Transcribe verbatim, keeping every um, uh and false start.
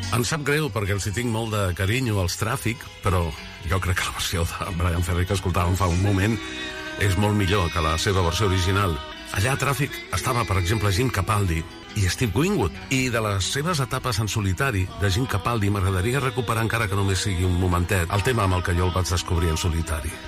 Em sap greu perquè els hi tinc molt de carinyo als Tràfic, però jo crec que la versió de Bryan Ferry que escoltàvem fa un moment és molt millor que la seva versió original. Allà a Tràfic estava, per exemple, Jim Capaldi i Steve Winwood. I de les seves etapes en solitari de Jim Capaldi m'agradaria recuperar, encara que només sigui un momentet, el tema amb el que jo el vaig descobrir en solitari.